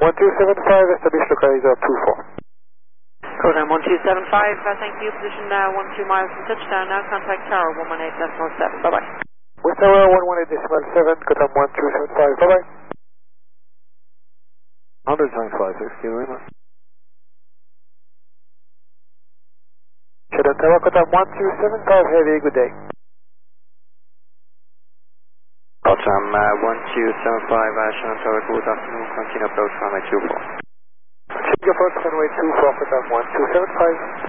1275, establish localizer 24. Program 1275, thank you. Position 12 miles from touchdown. Now contact tower 118.7. Bye bye. With tower 118.7, contact 1275. Bye bye. 100.56 km. Shuttle tower, contact 1275. Heavy, good day. Outram 1275, Shuttle tower, good afternoon. Continue approach runway 24. Change approach runway 24, contact 1275.